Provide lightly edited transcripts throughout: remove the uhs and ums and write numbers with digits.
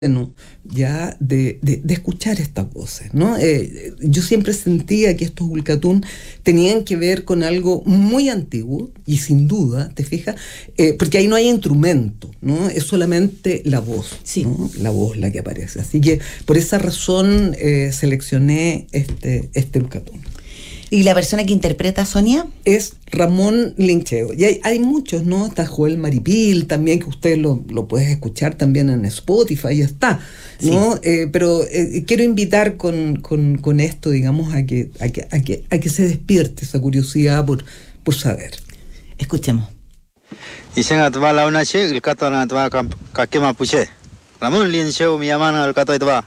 bueno, ya de escuchar estas voces, ¿no? Yo siempre sentía que estos Ulcatún tenían que ver con algo muy antiguo, y sin duda, ¿te fijas? Porque ahí no hay instrumento, ¿no? Es solamente la voz, Sí. ¿no? La voz la que aparece. Así que por esa razón seleccioné este Ulcatún. ¿Y la persona que interpreta a Sonia? Es Ramón Lincheo. Y hay muchos, ¿no? Está Joel Maripil también, que usted lo puedes escuchar también en Spotify, ya está, ¿no? Sí. Pero quiero invitar con esto, digamos, a que se despierte esa curiosidad por saber. Escuchemos. 이생아 드바 라우나시 일카타나 드바 카케마 puche. Ramón Lincheo mi amana el kato 드바.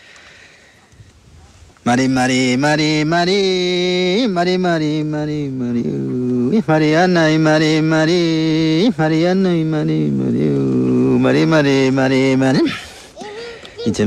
Mari Mari Mari Mari Mari Mari Mari Mari Mariana y Mari Mari Mariana y Mari Mari Mari Mari Mari Mari Inche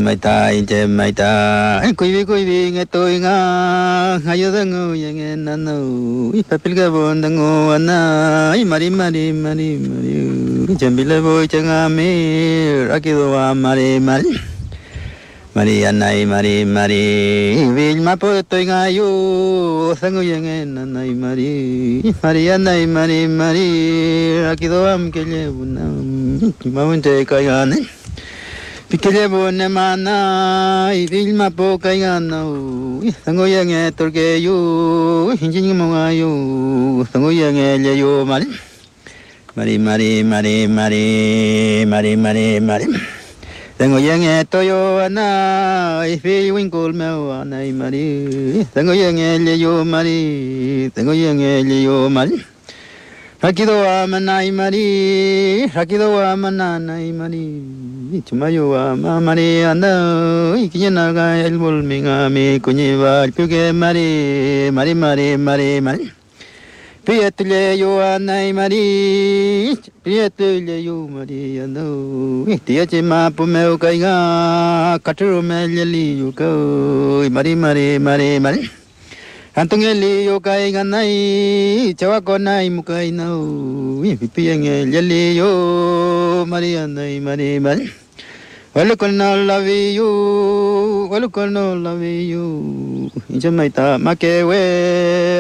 maita kuibi ngetoy nga ngayodango yang nano papil gabon dango ana Mari Mari Mari Mari jambile boy changame rakido Mari Mari Mariana y Mari Mari Vilma puesto en ayu sango yang nanay Mari Mariana y Mari Mari aquí doam que llevunam kimawente kayane que llevune mana y Vilma po kayana sango yang torque yu hinjing mongayu sango yang leyo Mari Mari Mari Mari Mari Mari Mari Mari Tengo yang toyo ana ifi winkul meu ana Mari tengo yang leyo Mari tengo yang leyo Mari rakido amana Mari rakido amana Mari chumayo ama Mari anda ikinya ga el volminga mi kunyiba puge Mari Mari Mari Mari Mari Pietule yo anai Mari, pietule yo Mari ano. Tia chema pumeu kaiga, katru meleli yo ko. Mari Mari Mari Mari. Antungeli yo kaiga nai, chawa ko nai mukai no. Pipienge leli yo Mari anai Mari Mari. Walukono love you, walukono love you. Injamaita makewe,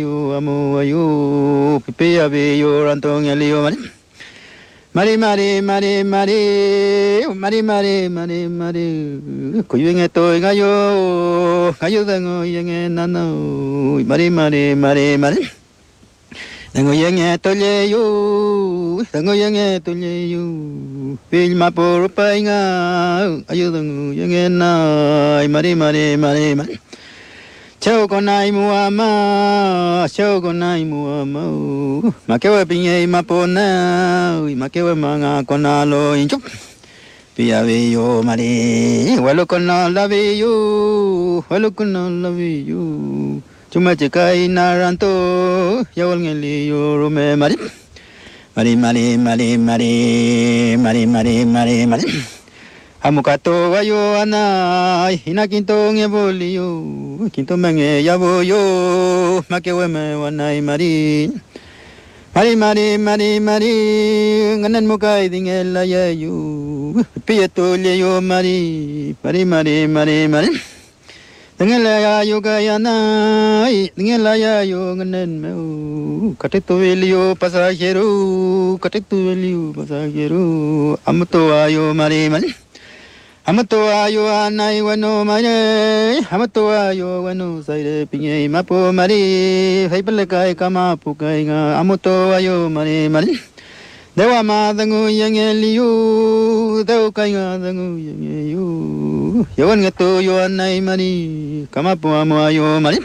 hamu ayu, pipi abi yo rantong yaliyo Mari. Mari Mari Mari Mari Mari Mari Mari Mari. Kuyenge to ngayo dango yenge nano. Mari Mari Mari Mari. Dango yenge toleyo, dango yenge toleyo. Vilma por painga, ayudango yenge na. Mari Mari Mari Mari. Chao konai muama, chao konai muama. Makewe pinye mapona, makewe manga konalo inchup. Piaveyo Mari, walukona laveyo, walukona laveyo. Cuma cekai naranto, yawal ngeliyo rume Mari. Mari Mari Mari Mari Mari Mari Mari Mari. Hamukato wayo ana, hinakinto ngeboliyo, kinto menge yaboyo, makeweme wanai Mari. Mari Mari Mari Mari, nganan mukai dingela yayo, pietulyo Mari. Mari Mari Mari Mari. Dingela yayo gayana, dingela yayo nganan meu, katituelyo pasajero, katituelyo pasajero, amuto ayo Mari Mari. Amato ayo anai wano Mari, amato ayo wano saire pinye mapo Mari, hai pelekai kama pukai nga, amato ayo Mari Mari. Dewa ma dangu yang eliu, dewa kai nga dangu yang eliu, yawan ngato yo anai Mari, kama pu amo ayo Mari.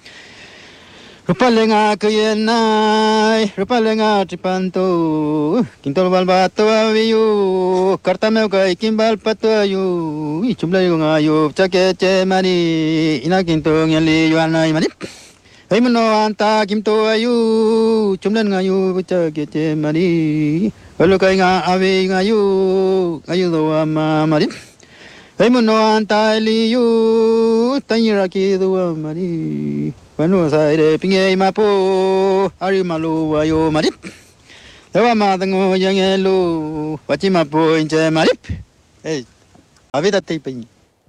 Rupalenga kuyenai, rupalenga tripanto, kintol balbato aviu, kartameu kai kimbal pato ayu, ichumlayo ngayo, chakeche Mari, inakinto ngeli yuanai Mari. Hai mano anta kimto ayu, chumlan ngayo, chakeche Mari, walukai nga avi ngayo, ngayo doa Mari. Hai mano anta eliyu, tanyiraki doa Mari. Bueno, saire pinge mapo, ari malu ayo Mari. Dewa ma dango yang elu, wachi mapo inche Mari. Hey. Avétate, Peña.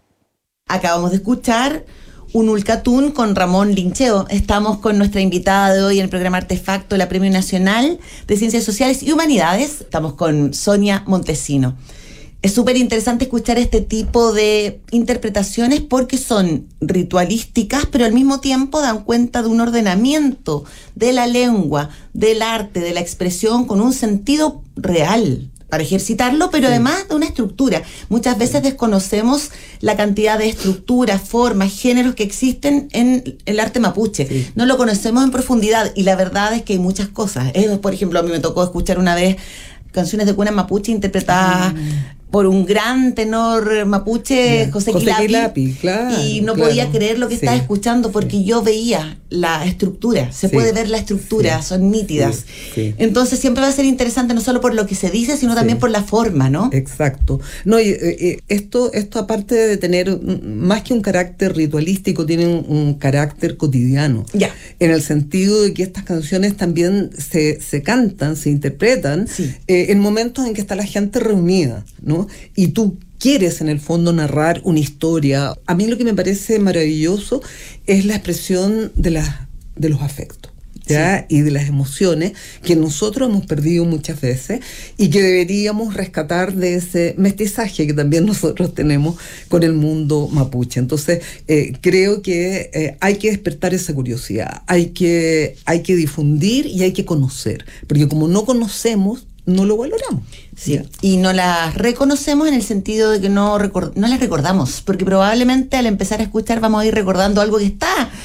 Acabamos de escuchar un Ulcatún con Ramón Lincheo. Estamos con nuestra invitada de hoy en el programa Artefacto, la Premio Nacional de Ciencias Sociales y Humanidades. Estamos con Sonia Montesino. Es súper interesante escuchar este tipo de interpretaciones porque son ritualísticas, pero al mismo tiempo dan cuenta de un ordenamiento de la lengua, del arte, de la expresión con un sentido real para ejercitarlo, pero además de una estructura. Muchas veces desconocemos la cantidad de estructuras, formas, géneros que existen en el arte mapuche. Sí. No lo conocemos en profundidad y la verdad es que hay muchas cosas. Por ejemplo, a mí me tocó escuchar una vez canciones de cuna mapuche interpretadas por un gran tenor mapuche, José Quilapi, claro, y no podía creer lo que estaba escuchando porque yo veía la estructura, se puede ver la estructura, son nítidas. Entonces siempre va a ser interesante no solo por lo que se dice, sino también por la forma, ¿no? Exacto. No, esto aparte de tener más que un carácter ritualístico, tiene un carácter cotidiano. En el sentido de que estas canciones también se cantan, se interpretan en momentos en que está la gente reunida, ¿no? Y tú quieres en el fondo narrar una historia. A mí lo que me parece maravilloso es la expresión de los afectos, ¿ya? Y de las emociones que nosotros hemos perdido muchas veces y que deberíamos rescatar de ese mestizaje que también nosotros tenemos con el mundo mapuche. Entonces creo que hay que despertar esa curiosidad, hay que difundir y hay que conocer, porque como no conocemos, no lo valoramos. Sí, y no las reconocemos en el sentido de que no las recordamos, porque probablemente al empezar a escuchar vamos a ir recordando algo que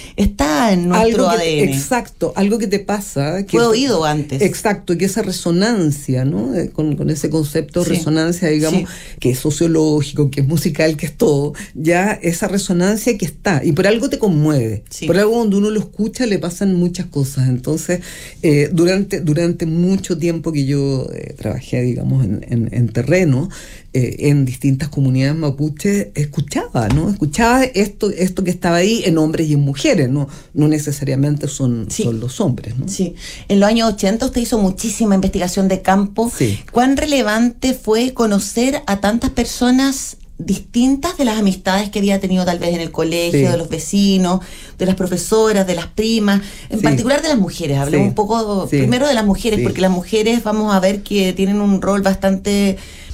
está en nuestro ADN. Exacto, algo que te pasa. Fue oído antes. Exacto, y que esa resonancia, ¿no? Con ese concepto de resonancia, digamos, que es sociológico, que es musical, que es todo, ya esa resonancia que está, y por algo te conmueve. Por algo cuando uno lo escucha le pasan muchas cosas. Entonces, durante mucho tiempo que yo trabajé, digamos, en terreno, en distintas comunidades mapuches, escuchaba esto que estaba ahí en hombres y en mujeres, no necesariamente son los hombres, ¿no? Sí. En los años 80 usted hizo muchísima investigación de campo. ¿Cuán relevante fue conocer a tantas personas distintas de las amistades que había tenido tal vez en el colegio, de los vecinos, de las profesoras, de las primas, en particular de las mujeres? Hablemos un poco primero de las mujeres, porque las mujeres vamos a ver que tienen un rol bastante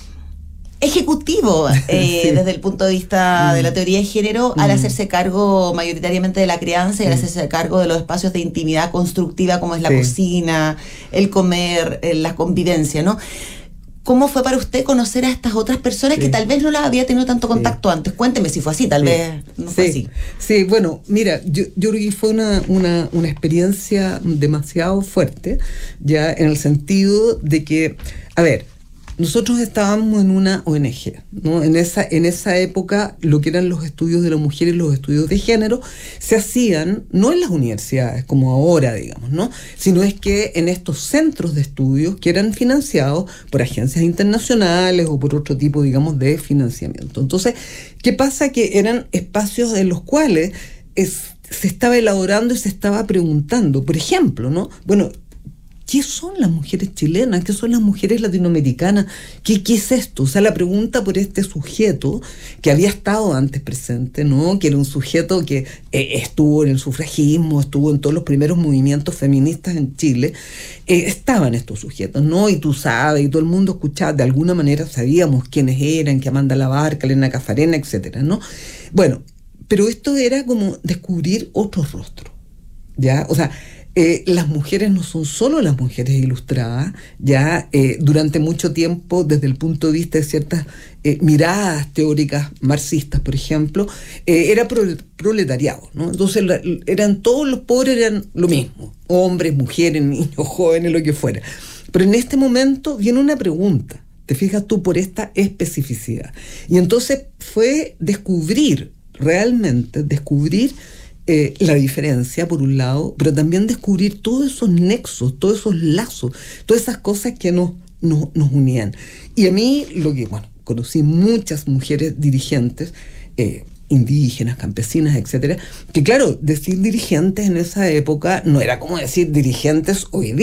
ejecutivo desde el punto de vista de la teoría de género, al hacerse cargo mayoritariamente de la crianza y al hacerse cargo de los espacios de intimidad constructiva como es la cocina, el comer, la convivencia, ¿no? ¿Cómo fue para usted conocer a estas otras personas que tal vez no las había tenido tanto contacto antes? Cuénteme si fue así, tal vez no fue así. Sí, bueno, mira, yo creo que fue una experiencia demasiado fuerte, ya en el sentido de que, a ver, nosotros estábamos en una ONG, ¿no? En esa época, lo que eran los estudios de la mujer y los estudios de género se hacían no en las universidades como ahora, digamos, ¿no? Sino es que en estos centros de estudios que eran financiados por agencias internacionales o por otro tipo, digamos, de financiamiento. Entonces, ¿qué pasa? Que eran espacios en los cuales se estaba elaborando y se estaba preguntando, por ejemplo, ¿no? Bueno, ¿qué son las mujeres chilenas? ¿Qué son las mujeres latinoamericanas? ¿Qué es esto? O sea, la pregunta por este sujeto que había estado antes presente, ¿no? Que era un sujeto que estuvo en el sufragismo, estuvo en todos los primeros movimientos feministas en Chile, estaban estos sujetos, ¿no? Y tú sabes, y todo el mundo escuchaba, de alguna manera sabíamos quiénes eran, que Amanda Labarca, Elena Cafarena, etcétera, ¿no? Bueno, pero esto era como descubrir otro rostro, ¿ya? O sea, las mujeres no son solo las mujeres ilustradas, ya durante mucho tiempo, desde el punto de vista de ciertas miradas teóricas marxistas, por ejemplo, era proletariado, ¿no? Entonces eran todos los pobres, eran lo mismo, hombres, mujeres, niños, jóvenes, lo que fuera. Pero en este momento viene una pregunta, te fijas tú, por esta especificidad. Y entonces fue realmente descubrir la diferencia, por un lado, pero también descubrir todos esos nexos, todos esos lazos, todas esas cosas que nos unían. Y a mí, conocí muchas mujeres dirigentes, indígenas, campesinas, etcétera, que claro, decir dirigentes en esa época no era como decir dirigentes hoy día.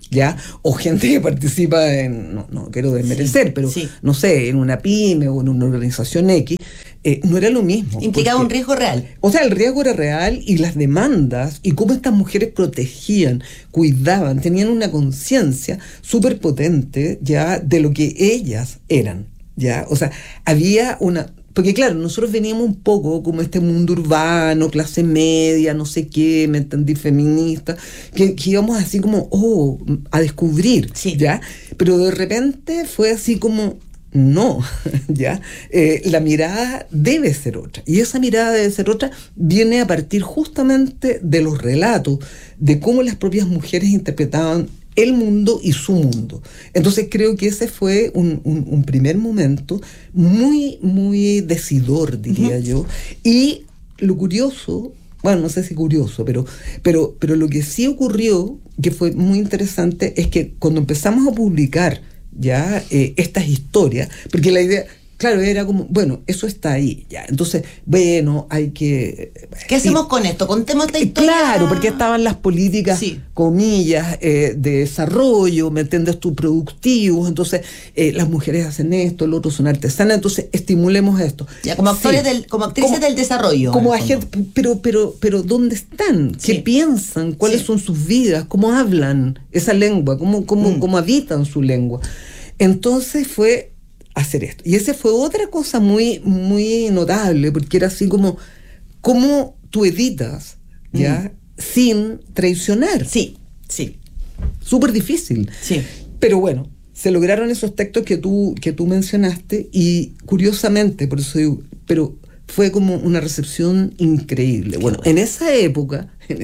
¿ya? O gente que participa en, no quiero desmerecer, pero no sé, en una pyme o en una organización X, no era lo mismo. Implicaba un riesgo real. O sea, el riesgo era real y las demandas y cómo estas mujeres protegían, cuidaban, tenían una conciencia súper potente ya de lo que ellas eran, ¿ya? O sea, había una... Porque claro, nosotros veníamos un poco como este mundo urbano, clase media, no sé qué, me entendí, feminista, que íbamos así como, a descubrir, ¿ya? Pero de repente fue así como, no, ¿ya? La mirada debe ser otra. Y esa mirada debe ser otra viene a partir justamente de los relatos, de cómo las propias mujeres interpretaban el mundo y su mundo. Entonces creo que ese fue un primer momento muy, muy decidor, diría yo. Y lo curioso, bueno, no sé si curioso, pero lo que sí ocurrió, que fue muy interesante, es que cuando empezamos a publicar ya estas historias, porque la idea... Claro, era como, bueno, eso está ahí, ya. Entonces, bueno, hay que... ¿Qué hacemos con esto? Contemos esta historia. Claro, porque estaban las políticas, comillas, de desarrollo, ¿me entiendes tú? Productivos. Entonces, las mujeres hacen esto, los otros son artesanas, entonces estimulemos esto. Ya, como actores como actrices del desarrollo. Como agentes, pero ¿dónde están? ¿Qué piensan? ¿Cuáles son sus vidas? ¿Cómo hablan esa lengua? ¿Cómo habitan su lengua? Entonces fue hacer esto. Y esa fue otra cosa muy, muy notable, porque era así como, ¿cómo tú editas, ya, sin traicionar? Sí. Súper difícil. Sí. Pero bueno, se lograron esos textos que tú mencionaste, y curiosamente, por eso digo, pero fue como una recepción increíble. Bueno, en esa época,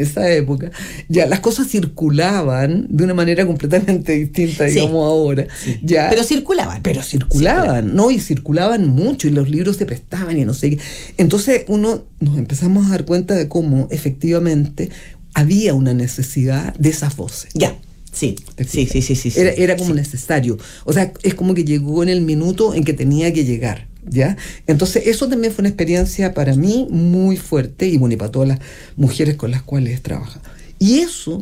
ya las cosas circulaban de una manera completamente distinta, digamos, ahora. Ya, Pero circulaban. ¿no? Y circulaban mucho, y los libros se prestaban y no sé qué. Entonces nos empezamos a dar cuenta de cómo efectivamente había una necesidad de esas voces. Ya. Sí. Era como necesario. O sea, es como que llegó en el minuto en que tenía que llegar, ¿ya? Entonces, eso también fue una experiencia para mí muy fuerte, y bueno, y para todas las mujeres con las cuales he trabajado. Y eso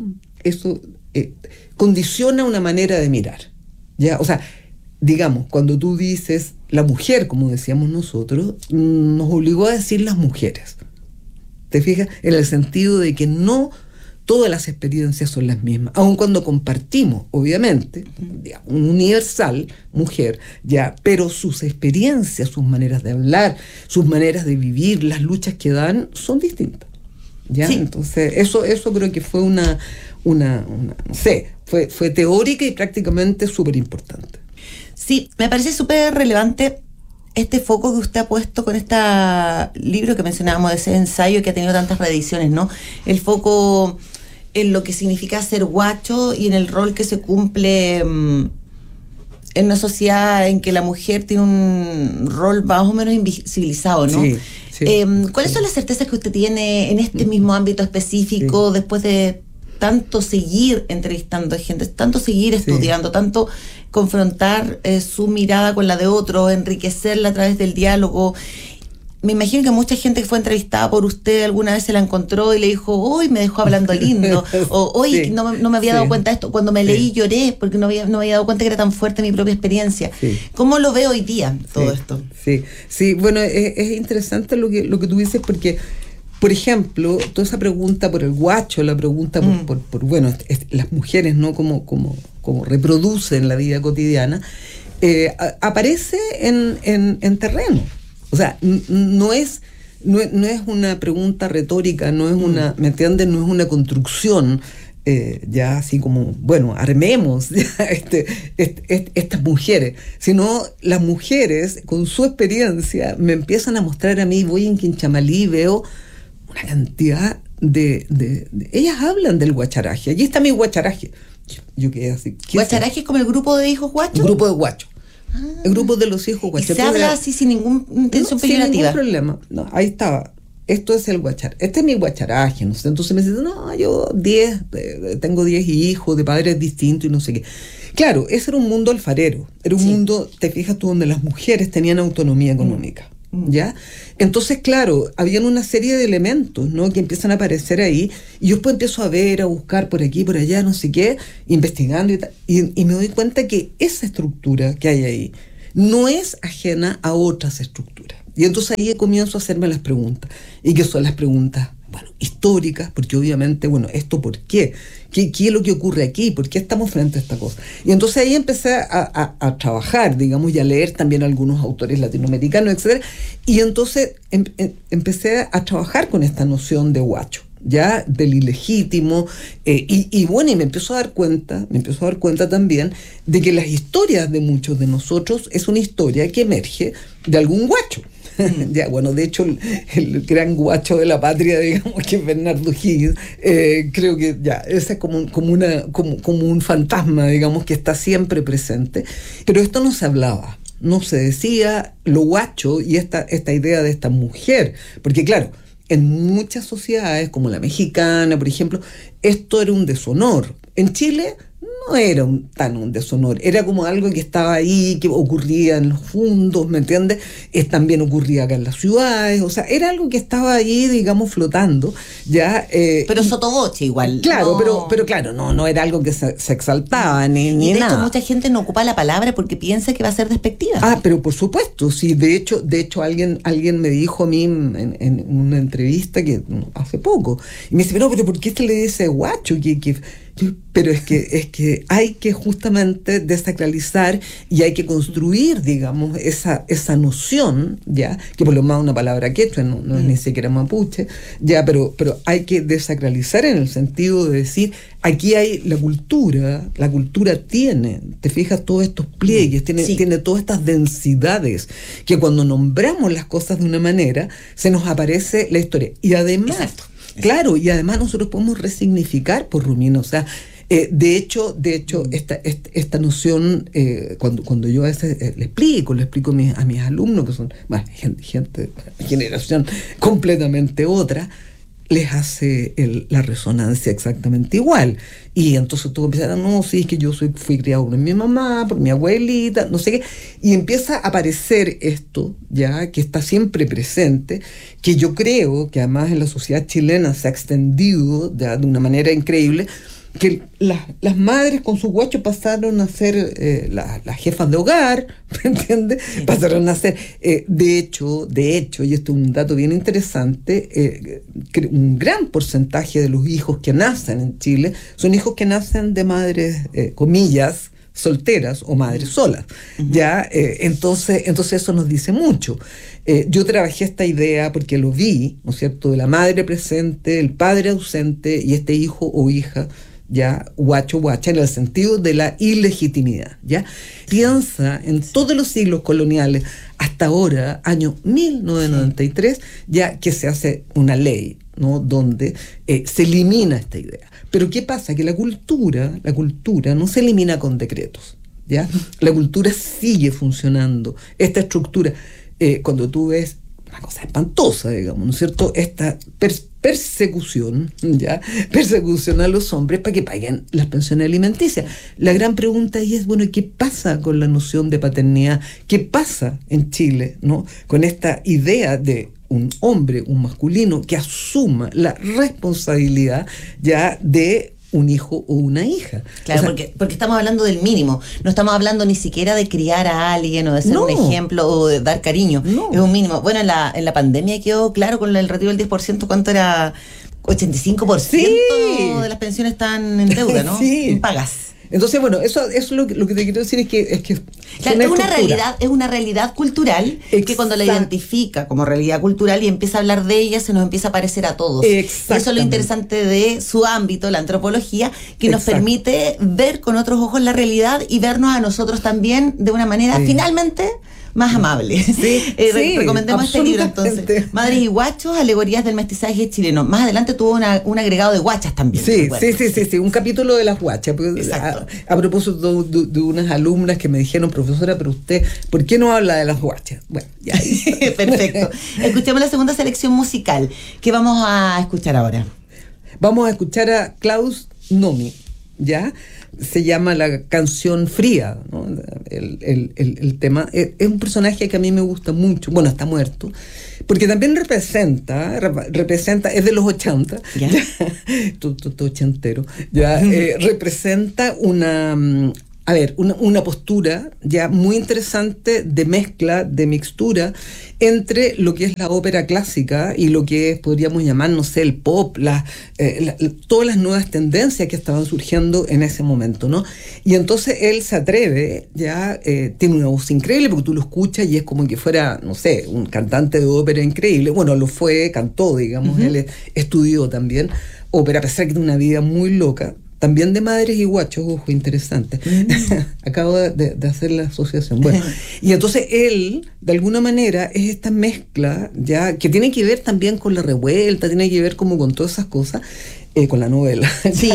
condiciona una manera de mirar, ¿ya? O sea, digamos, cuando tú dices la mujer, como decíamos nosotros, nos obligó a decir las mujeres. ¿Te fijas? En el sentido de que no todas las experiencias son las mismas, aun cuando compartimos, obviamente, digamos, un universal, mujer, ya, pero sus experiencias, sus maneras de hablar, sus maneras de vivir, las luchas que dan, son distintas, ¿ya? Sí. Entonces, eso creo que fue una no sé, fue teórica y prácticamente súper importante. Sí, me parece súper relevante este foco que usted ha puesto con este libro que mencionábamos, de ese ensayo que ha tenido tantas reediciones, ¿no? El foco en lo que significa ser guacho y en el rol que se cumple en una sociedad en que la mujer tiene un rol más o menos invisibilizado, ¿no? Sí, ¿cuáles son las certezas que usted tiene en este mismo ámbito específico, después de tanto seguir entrevistando gente, tanto seguir estudiando, tanto confrontar su mirada con la de otro, enriquecerla a través del diálogo? Me imagino que mucha gente que fue entrevistada por usted alguna vez se la encontró y le dijo, hoy me dejó hablando lindo, o hoy no me había dado cuenta de esto, cuando me leí lloré porque no había dado cuenta que era tan fuerte mi propia experiencia. ¿Cómo lo ve hoy día todo esto? Sí, bueno, es interesante lo que tú dices, porque, por ejemplo, toda esa pregunta por el guacho, la pregunta por bueno, las mujeres, ¿no? Como reproducen la vida cotidiana, aparece en terreno. O sea, no es una pregunta retórica, no es una, ¿me entiendes? No es una construcción ya así como, bueno, armemos ya estas mujeres, sino las mujeres con su experiencia me empiezan a mostrar a mí. Voy en Quinchamalí, veo una cantidad de ellas hablan del guacharaje. Allí está mi guacharaje. Yo quedé así. ¿Guacharaje es como el grupo de hijos guachos? Un grupo de guachos. El grupo de los hijos guachos. ¿Y se habla así sin ninguna intención peyorativa? Sin ningún problema. No, ahí estaba. Esto es el guachar. Este es mi guacharaje, no sé. Entonces me dicen, no, yo tengo 10 hijos de padres distintos y no sé qué. Claro, ese era un mundo alfarero. Era un mundo, te fijas tú, donde las mujeres tenían autonomía económica. ¿ya? Entonces, claro, habían una serie de elementos, ¿no?, que empiezan a aparecer ahí, y yo después empiezo a ver, a buscar por aquí, por allá, no sé qué, investigando y tal, y me doy cuenta que esa estructura que hay ahí no es ajena a otras estructuras. Y entonces ahí comienzo a hacerme las preguntas, y que son las preguntas, bueno, históricas, porque obviamente, bueno, ¿esto por qué? ¿Qué es lo que ocurre aquí? ¿Por qué estamos frente a esta cosa? Y entonces ahí empecé a trabajar, digamos, y a leer también algunos autores latinoamericanos, etcétera. Y entonces empecé a trabajar con esta noción de guacho, ya, del ilegítimo, y bueno, y me empezó a dar cuenta también de que las historias de muchos de nosotros es una historia que emerge de algún guacho. Ya, bueno, de hecho el gran guacho de la patria, digamos, que es Bernardo Higgins, creo que ya, ese es como un fantasma, digamos, que está siempre presente, pero esto no se hablaba, no se decía lo guacho y esta idea de esta mujer, porque claro, en muchas sociedades como la mexicana, por ejemplo, esto era un deshonor. En Chile no era tan un deshonor, era como algo que estaba ahí, que ocurría en los fundos, ¿me entiendes? También ocurría acá en las ciudades, o sea, era algo que estaba ahí, digamos, flotando, ya. Pero sotoboche igual. Claro, no. pero claro, no era algo que se exaltaba, ni y de nada. hecho mucha gente no ocupa la palabra porque piensa que va a ser despectiva. Ah, pero por supuesto, sí, de hecho alguien me dijo a mí en una entrevista que hace poco, y me dice, pero ¿por qué se le dice guacho? Pero es que hay que justamente desacralizar y hay que construir, digamos, esa noción, ya, que por lo más una palabra quechua, no es ni siquiera mapuche, ya, pero hay que desacralizar en el sentido de decir, aquí hay la cultura tiene, te fijas, todos estos pliegues, tiene todas estas densidades, que cuando nombramos las cosas de una manera, se nos aparece la historia. Y además, claro, y además nosotros podemos resignificar por Rumino, o sea, de hecho, esta noción, cuando yo a veces le explico a mis alumnos, que son gente de generación completamente otra, les hace la resonancia exactamente igual. Y entonces todos empiezan no, sí, es que yo fui criado por mi mamá, por mi abuelita, no sé qué, y empieza a aparecer esto, ya, que está siempre presente, que yo creo que además en la sociedad chilena se ha extendido ya de una manera increíble, que las madres con sus guachos pasaron a ser las jefas de hogar, ¿me entiendes? Sí. Pasaron a ser, de hecho, y esto es un dato bien interesante, un gran porcentaje de los hijos que nacen en Chile son hijos que nacen de madres, comillas, solteras o madres solas, ¿ya? Entonces eso nos dice mucho. Yo trabajé esta idea porque lo vi, ¿no es cierto?, de la madre presente, el padre ausente y este hijo o hija, ya, guacho, guacha, en el sentido de la ilegitimidad, ¿ya? Piensa en todos los siglos coloniales, hasta ahora, año 1993, ya que se hace una ley, ¿no?, donde se elimina esta idea. Pero ¿qué pasa? Que la cultura no se elimina con decretos, ¿ya? La cultura sigue funcionando, esta estructura, cuando tú ves una cosa espantosa, digamos, ¿no es cierto?, esta persecución a los hombres para que paguen las pensiones alimenticias. La gran pregunta ahí es, bueno, ¿qué pasa con la noción de paternidad? ¿Qué pasa en Chile, ¿no?, con esta idea de un hombre, un masculino, que asuma la responsabilidad ya de un hijo o una hija? Claro, o sea, porque estamos hablando del mínimo, no estamos hablando ni siquiera de criar a alguien o de ser un ejemplo o de dar cariño, es un mínimo. Bueno, en la pandemia quedó claro con el retiro del 10%, ¿cuánto era? 85% de las pensiones están en deuda, ¿no? Impagas. Entonces, bueno, eso es lo que te quiero decir, es que claro, es una realidad cultural. Exacto. Que cuando la identifica como realidad cultural y empieza a hablar de ella, se nos empieza a parecer a todos. Eso es lo interesante de su ámbito, la antropología, que nos permite ver con otros ojos la realidad y vernos a nosotros también de una manera finalmente más amable. Recomendemos este libro entonces. Madres y guachos, alegorías del mestizaje chileno. Más adelante tuvo un agregado de guachas también. Sí, un capítulo de las guachas. A propósito de unas alumnas que me dijeron, profesora, pero usted, ¿por qué no habla de las guachas? Bueno, ya. Perfecto. Escuchemos la segunda selección musical. ¿Qué vamos a escuchar ahora? Vamos a escuchar a Klaus Nomi. ¿ya? Se llama La canción fría, ¿no? El tema. Es un personaje que a mí me gusta mucho. Bueno, está muerto. Porque también representa, es de los 80, ¿Ya? Todo ochentero, ¿ya? Representa una postura ya muy interesante de mezcla, de mixtura entre lo que es la ópera clásica y lo que es, podríamos llamar, no sé, el pop, todas las nuevas tendencias que estaban surgiendo en ese momento, ¿no? Y entonces él se atreve, ya tiene una voz increíble porque tú lo escuchas y es como que fuera, no sé, un cantante de ópera increíble. Bueno, lo fue, cantó, digamos, él estudió también ópera, a pesar que tiene una vida muy loca. También de madres y guachos, ojo, interesante. Acabo de hacer la asociación. Bueno, y entonces él, de alguna manera, es esta mezcla, ya, que tiene que ver también con la revuelta, tiene que ver como con todas esas cosas, con la novela. Sí.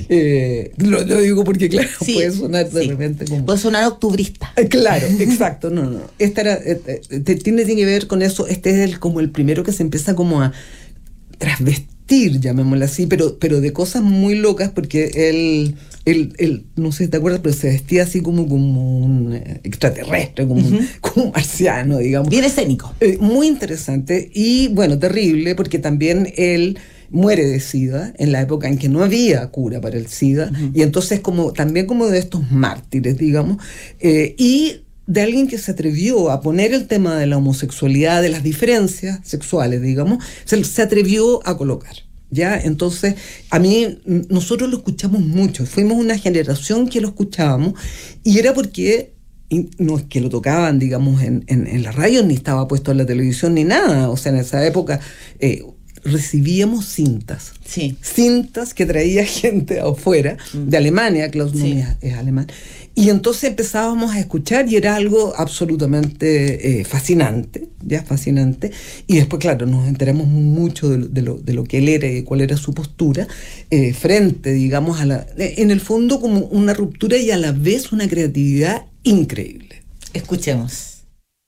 Lo digo porque, claro, Sí, puede sonar de sí. repente como... Puede sonar octubrista. Claro, exacto, no. Esta era, tiene que ver con eso. Este es como el primero que se empieza como a trasvestir, llamémoslo así, pero de cosas muy locas, porque él no sé si te acuerdas, pero se vestía así como un extraterrestre, como un marciano, digamos. Bien escénico. Muy interesante y, bueno, terrible, porque también él muere de SIDA en la época en que no había cura para el SIDA, y entonces también como de estos mártires, digamos, y de alguien que se atrevió a poner el tema de la homosexualidad, de las diferencias sexuales, digamos, se atrevió a colocar, ¿ya? Entonces, nosotros lo escuchamos mucho, fuimos una generación que lo escuchábamos, y era porque no es que lo tocaban, digamos, en la radio, ni estaba puesto en la televisión, ni nada. O sea, en esa época recibíamos cintas. Sí. Cintas que traía gente afuera, de Alemania, Klaus Nomi es alemán. Y entonces empezábamos a escuchar y era algo absolutamente fascinante, ya fascinante. Y después, claro, nos enteramos mucho de lo que él era y cuál era su postura frente, digamos, en el fondo como una ruptura y a la vez una creatividad increíble. Escuchemos.